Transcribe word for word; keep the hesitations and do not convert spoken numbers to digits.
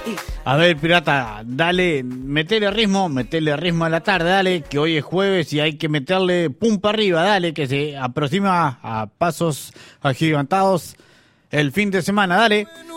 A ver, pirata, dale, metele ritmo, metele ritmo a la tarde, dale, que hoy es jueves y hay que meterle pum para arriba, dale, que se aproxima a pasos agigantados el fin de semana, dale.